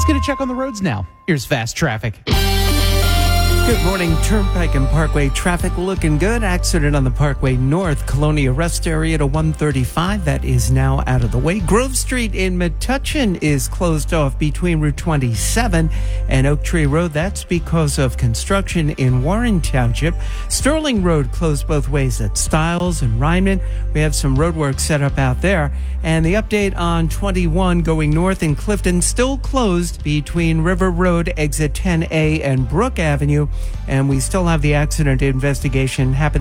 Going to check on the roads now. Here's fast traffic. Good morning. Turnpike and Parkway traffic looking good. Accident on the Parkway North, Colonia rest area to 135. That is now out of the way. Grove Street in Metuchen is closed off between Route 27 and Oak Tree Road. That's because of construction in Warren Township. Sterling Road closed both ways at Stiles and Ryman. We have some road work set up out there. And the update on 21 going north in Clifton still closed between River Road, exit 10A, and Brook Avenue. And we still have the accident investigation happening